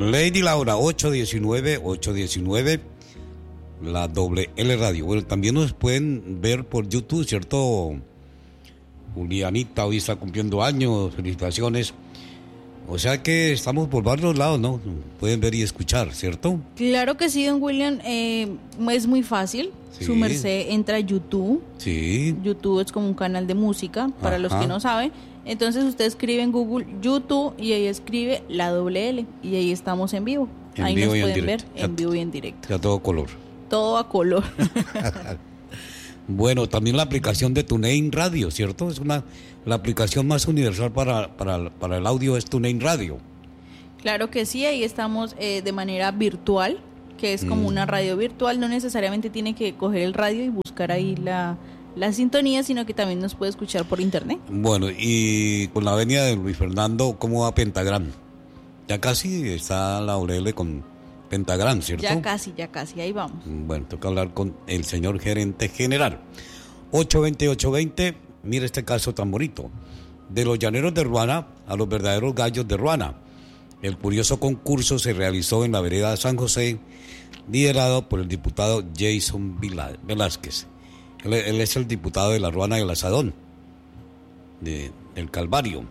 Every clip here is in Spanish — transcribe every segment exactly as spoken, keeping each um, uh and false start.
Lady Laura, ocho diecinueve, ocho diecinueve, la doble L Radio. Bueno, también nos pueden ver por YouTube, ¿cierto? Julianita hoy está cumpliendo años, felicitaciones. O sea que estamos por varios lados, ¿no? Pueden ver y escuchar, ¿cierto? Claro que sí, don William, eh, es muy fácil. Sí. Su merced entra a YouTube. Sí. YouTube es como un canal de música, para Ajá. los que no saben. Entonces usted escribe en Google YouTube y ahí escribe la doble L y ahí estamos en vivo. En ahí vivo nos y pueden en ver ya, en vivo y en directo. Ya todo color. Todo a color. Bueno, también la aplicación de TuneIn Radio, ¿cierto? Es una la aplicación más universal para, para, para el audio es TuneIn Radio. Claro que sí, ahí estamos eh, de manera virtual, que es como mm. una radio virtual. No necesariamente tiene que coger el radio y buscar ahí la, la sintonía, sino que también nos puede escuchar por internet. Bueno, y con la venia de Luis Fernando, ¿cómo va Pentagram? Ya casi está la Aurele con Pentagram, ¿cierto? Ya casi, ya casi, ahí vamos. Bueno, toca hablar con el señor gerente general. ocho veinte, ocho veinte, mira este caso tan bonito. De los llaneros de Ruana a los verdaderos gallos de Ruana. El curioso concurso se realizó en la vereda San José, liderado por el diputado Jason Velázquez. Él, él es el diputado de la Ruana del Asadón, de, del Calvario.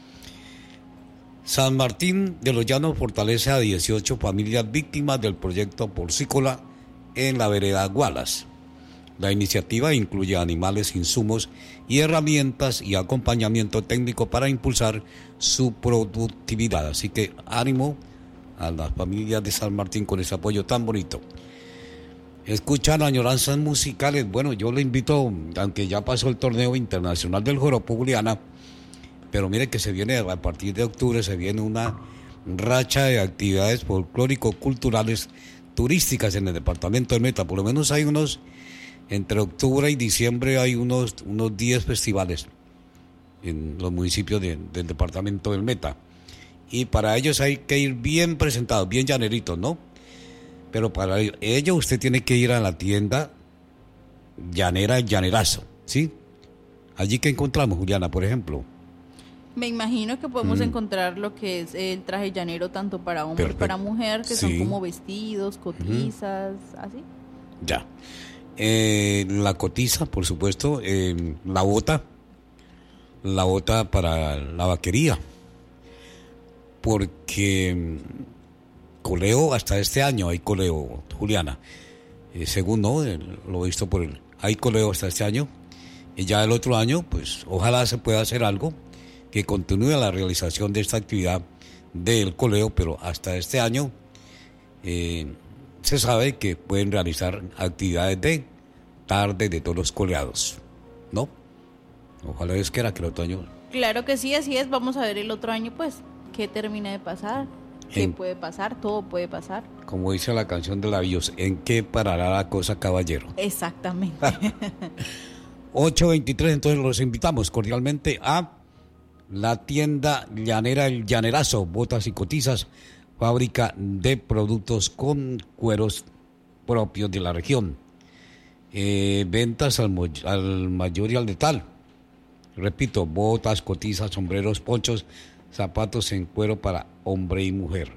San Martín de los Llanos fortalece a dieciocho familias víctimas del proyecto porcícola en la vereda Gualas. La iniciativa incluye animales, insumos y herramientas y acompañamiento técnico para impulsar su productividad. Así que ánimo a las familias de San Martín con ese apoyo tan bonito. Escuchan añoranzas musicales. Bueno, yo le invito, aunque ya pasó el torneo internacional del Joropo Juliana, pero mire que se viene a partir de octubre, se viene una racha de actividades folclórico-culturales turísticas en el departamento del Meta. Por lo menos hay unos, entre octubre y diciembre hay unos, unos diez festivales en los municipios de, del departamento del Meta. Y para ellos hay que ir bien presentados, bien llaneritos, ¿no? Pero para ello usted tiene que ir a la tienda Llanera Llanerazo, ¿sí? Allí que encontramos, Juliana, por ejemplo. Me imagino que podemos mm. encontrar lo que es el traje llanero tanto para hombre y para mujer, que sí. son como vestidos, cotizas, mm. así. Ya. Eh, la cotiza, por supuesto, eh, la bota, la bota para la vaquería, porque coleo hasta este año hay coleo, Juliana, eh, según no, eh, lo he visto por el, hay coleo hasta este año, y ya el otro año, pues ojalá se pueda hacer algo que continúe la realización de esta actividad del coleo, pero hasta este año eh, se sabe que pueden realizar actividades de tarde de todos los coleados, ¿no? Ojalá es que era que el otro año. Claro que sí, así es. Vamos a ver el otro año, pues, qué termina de pasar, qué en, puede pasar, todo puede pasar. Como dice la canción de Labios, ¿en qué parará la cosa, caballero? Exactamente. ocho veintitrés, entonces los invitamos cordialmente a la tienda llanera El Llanerazo, botas y cotizas, fábrica de productos con cueros propios de la región. Eh, ventas al, al mayor y al detal. Repito, botas, cotizas, sombreros, ponchos, zapatos en cuero para hombre y mujer.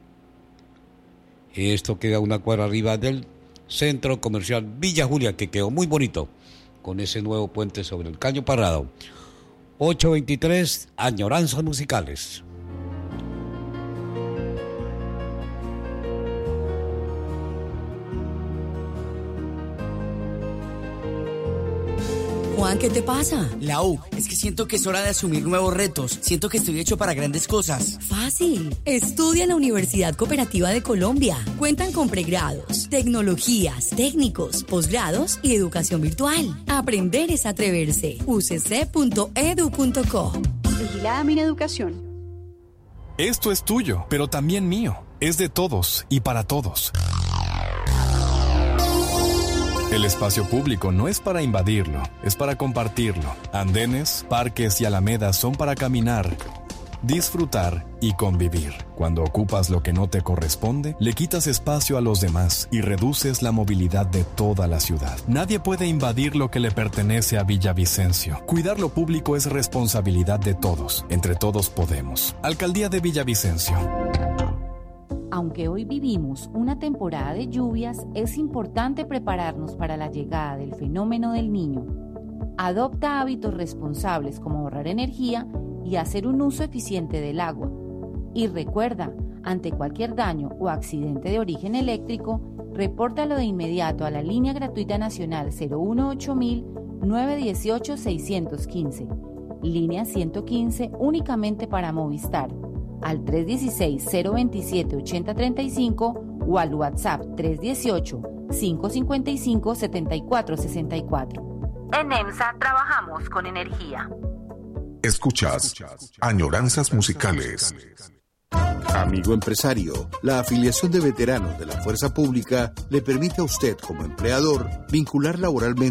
Esto queda una cuadra arriba del Centro Comercial Villa Julia, que quedó muy bonito con ese nuevo puente sobre el Caño Parrado. ocho veintitrés, añoranzas musicales. Juan, ¿qué te pasa? Lau, es que siento que es hora de asumir nuevos retos. Siento que estoy hecho para grandes cosas. Fácil. Estudia en la Universidad Cooperativa de Colombia. Cuentan con pregrados, tecnologías, técnicos, posgrados y educación virtual. Aprender es atreverse. u c c punto e d u punto co. Vigilada Mineducación. Esto es tuyo, pero también mío. Es de todos y para todos. El espacio público no es para invadirlo, es para compartirlo. Andenes, parques y alamedas son para caminar, disfrutar y convivir. Cuando ocupas lo que no te corresponde, le quitas espacio a los demás y reduces la movilidad de toda la ciudad. Nadie puede invadir lo que le pertenece a Villavicencio. Cuidar lo público es responsabilidad de todos. Entre todos podemos. Alcaldía de Villavicencio. Aunque hoy vivimos una temporada de lluvias, es importante prepararnos para la llegada del fenómeno del Niño. Adopta hábitos responsables como ahorrar energía y hacer un uso eficiente del agua. Y recuerda, ante cualquier daño o accidente de origen eléctrico, repórtalo de inmediato a la línea gratuita nacional cero uno ocho mil, nueve uno ocho, seis uno cinco, línea ciento quince únicamente para Movistar, al tres uno seis, cero dos siete, ocho cero tres cinco o al WhatsApp tres uno ocho, cinco cinco cinco, siete cuatro seis cuatro. En EMSA trabajamos con energía. Escuchas Añoranzas Musicales. Amigo empresario, la afiliación de veteranos de la Fuerza Pública le permite a usted como empleador vincular laboralmente